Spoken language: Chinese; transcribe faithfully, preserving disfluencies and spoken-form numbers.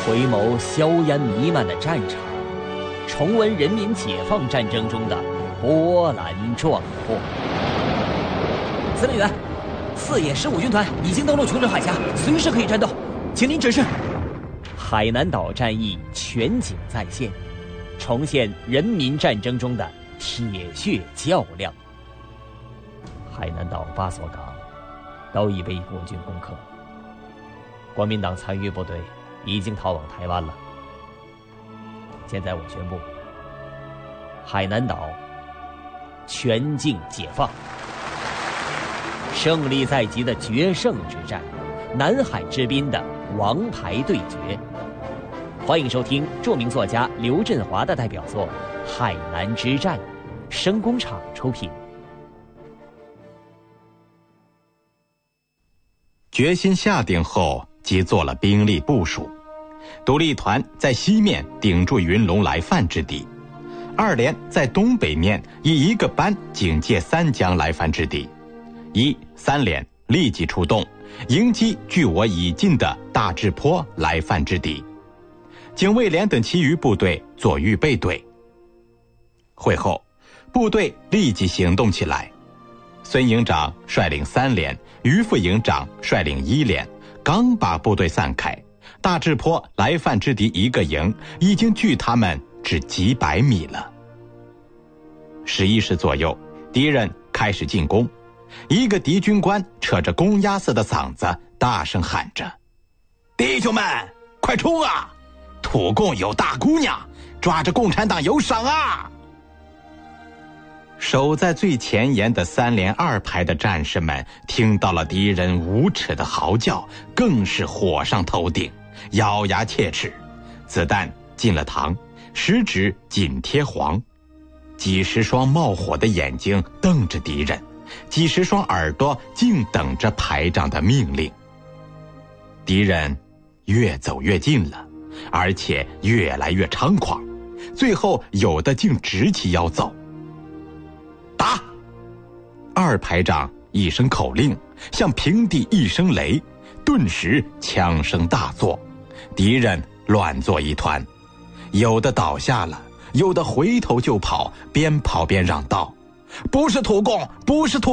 回眸硝烟弥漫的战场，重温人民解放战争中的波澜壮阔。司令员，四野十五军团已经登陆琼州海峡，随时可以战斗，请您指示。海南岛战役全景再现，重现人民战争中的铁血较量。海南岛八所港都已被国军攻克，国民党残余部队已经逃往台湾了。现在我宣布，海南岛全境解放，胜利在即的决胜之战，南海之滨的王牌对决。欢迎收听著名作家刘振华的代表作《海南之战》，声工厂出品。 决心下定后，即做了兵力部署。独立团在西面顶住云龙来犯之敌，二连在东北面以一个班警戒三江来犯之敌，一、三连立即出动，迎击距我已近的大治坡来犯之敌。警卫连等其余部队做预备队。会后，部队立即行动起来。孙营长率领三连，于副营长率领一连，刚把部队散开，大治坡来犯之敌一个营已经距他们只几百米了。十一时左右，敌人开始进攻，一个敌军官扯着公鸭似的嗓子大声喊着：“弟兄们，快冲啊！土共有大姑娘，抓着共产党有赏啊！”守在最前沿的三连二排的战士们听到了敌人无耻的嚎叫，更是火上头顶，咬牙切齿。子弹进了膛，食指紧贴黄，几十双冒火的眼睛瞪着敌人，几十双耳朵静等着排长的命令。敌人越走越近了，而且越来越猖狂，最后有的竟直起腰走。打！二排长一声口令，像平地一声雷，顿时枪声大作，敌人乱作一团，有的倒下了，有的回头就跑，边跑边嚷道：“不是土共，不是土